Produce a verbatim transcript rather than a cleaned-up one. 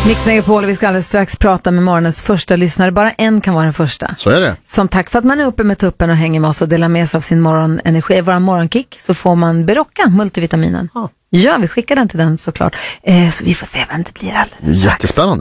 Mix Megapol, vi ska alldeles strax prata med morgonens första lyssnare. Bara en kan vara den första. Så är det. Som tack för att man är uppe med tuppen och hänger med oss och delar med sig av sin morgonenergi, våra morgonkick, så får man Berocca, multivitaminen. Ah. Ja, vi skickar den till den såklart. Eh, så vi får se vem det blir alldeles strax. Jättespännande.